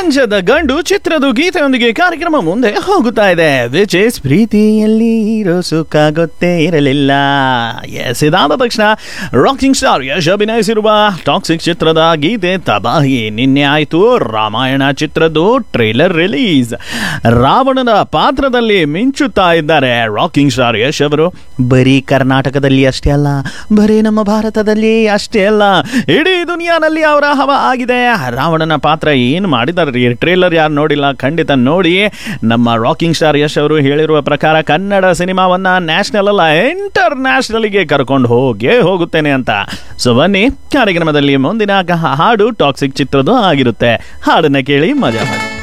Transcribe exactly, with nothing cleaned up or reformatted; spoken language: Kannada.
ಮಂಚದ ಗಂಡು ಚಿತ್ರದ ಗೀತೆಯೊಂದಿಗೆ ಕಾರ್ಯಕ್ರಮ ಮುಂದೆ ಹೋಗುತ್ತಾ ಇದೆ. ವಿಚ್ ಇಸ್ ಪ್ರೀತಿಯಲ್ಲಿ ಇರೋ ಸುಖ ಗೊತ್ತೇ ಇರಲಿಲ್ಲ. ಎಸ್, ಇದಾದ ತಕ್ಷಣ ರಾಕಿಂಗ್ ಸ್ಟಾರ್ ಯಶ್ ಅಭಿನಯಿಸಿರುವ ಟಾಕ್ಸಿಕ್ ಚಿತ್ರದ ಗೀತೆ ತಬಾಹಿ ನಿನ್ನೆ ಆಯಿತು. Ramayana ಚಿತ್ರದ್ದು trailer release. ರಾವಣನ ಪಾತ್ರದಲ್ಲಿ ಮಿಂಚುತ್ತಾ ಇದ್ದಾರೆ ರಾಕಿಂಗ್ ಸ್ಟಾರ್ ಯಶ್ ಅವರು. ಬರೀ ಕರ್ನಾಟಕದಲ್ಲಿ ಅಷ್ಟೇ ಅಲ್ಲ, ಬರೀ ನಮ್ಮ ಭಾರತದಲ್ಲಿ ಅಷ್ಟೇ ಅಲ್ಲ, ಇಡೀ ದುನಿಯಾನಲ್ಲಿ ಅವರ ಹವ ಆಗಿದೆ. ರಾವಣನ ಪಾತ್ರ ಏನು ಮಾಡಿದಾರೆ, ಟ್ರೇಲರ್ ಯಾರು ನೋಡಿಲ್ಲ ಖಂಡಿತ ನೋಡಿ. ನಮ್ಮ ರಾಕಿಂಗ್ ಸ್ಟಾರ್ ಯಶ್ ಅವರು ಹೇಳಿರುವ ಪ್ರಕಾರ ಕನ್ನಡ ಸಿನಿಮಾವನ್ನ ನ್ಯಾಷನಲ್ ಅಲ್ಲ ಇಂಟರ್ ನ್ಯಾಷನಲ್ಗೆ ಕರ್ಕೊಂಡು ಹೋಗೇ ಹೋಗುತ್ತೇನೆ ಅಂತ. ಸೊ ಬನ್ನಿ, ಕಾರ್ಯಕ್ರಮದಲ್ಲಿ ಮುಂದಿನ ಹಾಡು ಟಾಕ್ಸಿಕ್ ಚಿತ್ರದ್ದು ಆಗಿರುತ್ತೆ. ಹಾಡನ್ನ ಕೇಳಿ ಮಜಾ ಮಾಡಿ.